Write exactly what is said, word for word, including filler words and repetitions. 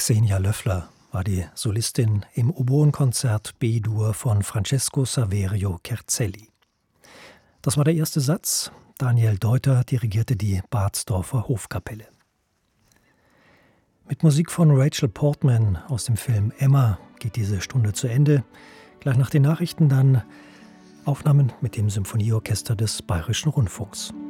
Xenia Löffler war die Solistin im Oboenkonzert B-Dur von Francesco Saverio Kerzelli. Das war der erste Satz. Daniel Deuter dirigierte die Bardsdorfer Hofkapelle. Mit Musik von Rachel Portman aus dem Film Emma geht diese Stunde zu Ende. Gleich nach den Nachrichten dann Aufnahmen mit dem Symphonieorchester des Bayerischen Rundfunks.